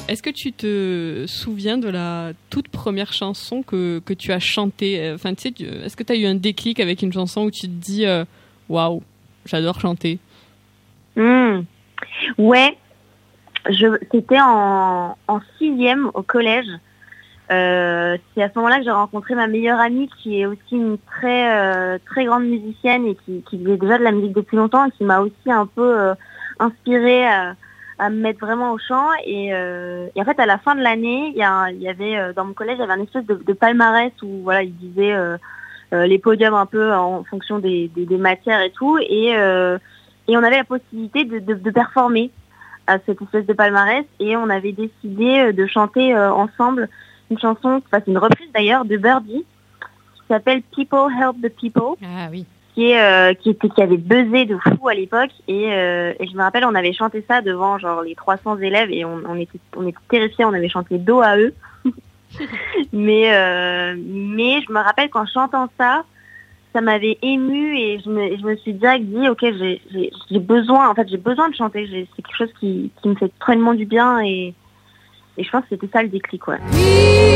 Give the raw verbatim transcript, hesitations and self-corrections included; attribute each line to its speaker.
Speaker 1: Est-ce que tu te souviens de la toute première chanson que, que tu as chantée? Enfin, tu sais, tu, est-ce que tu as eu un déclic avec une chanson où tu te dis euh, waouh, j'adore chanter?
Speaker 2: Mmh. Ouais, je, c'était en, en sixième au collège. Euh, c'est à ce moment-là que j'ai rencontré ma meilleure amie qui est aussi une très euh, très grande musicienne et qui, qui faisait déjà de la musique depuis longtemps et qui m'a aussi un peu euh, inspirée à, à me mettre vraiment au chant. Et, euh, et en fait, à la fin de l'année, il y, a, il y avait euh, dans mon collège, il y avait un espèce de, de palmarès où voilà, ils disaient euh, euh, les podiums un peu en fonction des, des, des matières et tout. Et, euh, et on avait la possibilité de, de, de performer à cette espèce de palmarès et on avait décidé de chanter euh, ensemble une chanson, enfin c'est une reprise d'ailleurs de Birdie qui s'appelle People Help the People.
Speaker 1: Ah oui.
Speaker 2: Qui est euh, qui était qui avait buzzé de fou à l'époque et, euh, et je me rappelle on avait chanté ça devant genre les trois cents élèves et on, on était on était terrifiés, on avait chanté dos à eux. mais euh, mais je me rappelle qu'en chantant ça, ça m'avait émue et je me je me suis direct dit ok j'ai j'ai j'ai besoin en fait j'ai besoin de chanter, j'ai, c'est quelque chose qui qui me fait tellement du bien et Et je pense que c'était ça le déclic, ouais.